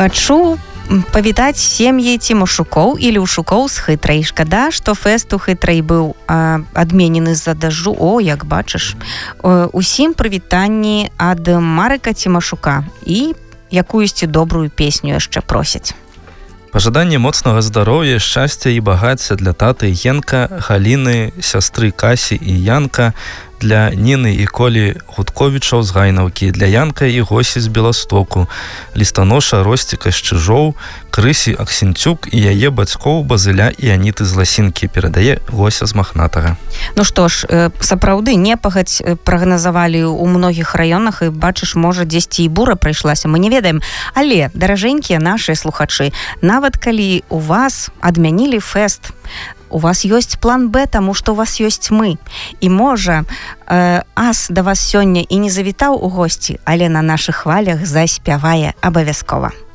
Хачу павітаць сем'і Цімашукоў і Люшукоў з Хытрай. Шкада, што фэст у Хытрай быў адменены з-за дажджу. О, як бачыш. Усім прывітанні ад Марыка Цімашука і якуюсьці добрую песню яшчэ просяць. Пажаданне моцнага здароўя, шчасця і багацця для таты Генка, Галіны, сястры Касі і Янка, для Ніны і Колі Гудковічаў з Гайнаўкі, для Янка і Госі з Беластоку, лістаноша Росціка з Чыжоў, Крысі Аксенцюк і яе бацькоў Базыля і Аніты з Ласінкі, перадае Гося з Махнатага. Ну што ж, сапраўды непагадзь прагназавалі ў многіх раёнах і бачыш, можа, дзесьці і бура прайшлася, мы не ведаем. Але, даражэнькія нашыя слухачы, нават калі у вас адмянілі фэст, у вас ёсць план Б, таму што у вас ёсць мы. І можа, ас да вас сёння і не завітаў у госці, але на нашых хвалях заспявае абавязкова.